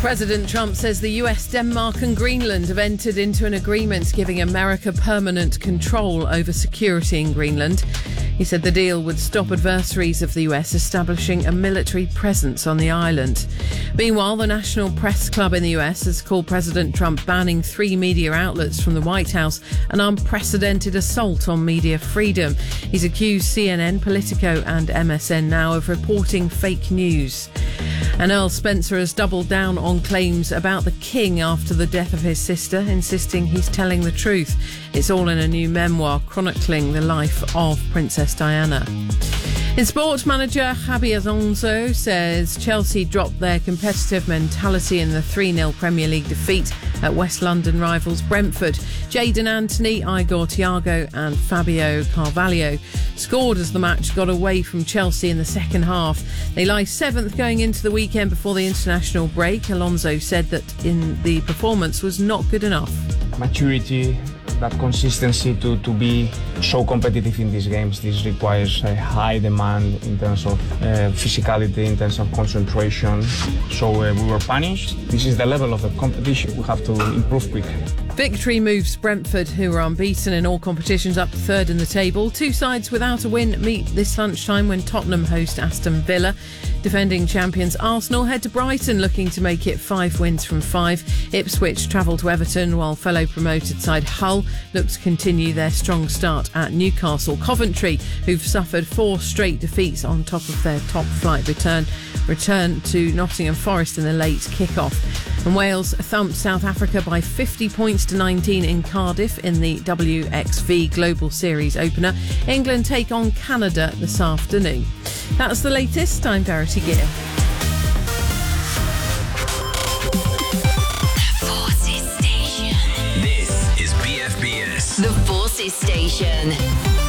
President Trump says the US, Denmark and Greenland have entered into an agreement giving America permanent control over security in Greenland. He said the deal would stop adversaries of the US establishing a military presence on the island. Meanwhile, the National Press Club in the US has called President Trump banning 3 media outlets from the White House an unprecedented assault on media freedom. He's accused CNN, Politico and MSN now of reporting fake news. And Earl Spencer has doubled down on claims about the King after the death of his sister, insisting he's telling the truth. It's all in a new memoir chronicling the life of Princess Diana. In sport, manager Xabi Alonso says Chelsea dropped their competitive mentality in the 3-0 Premier League defeat at West London rivals Brentford. Jadon Anthony, Igor Thiago and Fabio Carvalho scored as the match got away from Chelsea in the second half. They lie 7th going into the weekend before the international break. Alonso said that the performance was not good enough. Maturity, that consistency to be so competitive in these games. This requires a high demand in terms of physicality, in terms of concentration. So we were punished. This is the level of the competition. We have to improve quickly. Victory moves Brentford, who are unbeaten in all competitions, up to 3rd in the table. Two sides without a win meet this lunchtime when Tottenham host Aston Villa. Defending champions Arsenal head to Brighton looking to make it 5 wins from 5. Ipswich travel to Everton, while fellow promoted side Hull look to continue their strong start at Newcastle. Coventry, who've suffered 4 straight defeats on top of their top flight return to Nottingham Forest in the late kick-off. And Wales thumped South Africa by 50 points to 19 in Cardiff in the WXV Global Series opener. England take on Canada this afternoon. That's the latest. I'm Verity Gear. The Forces Station. This is BFBS. The Forces Station.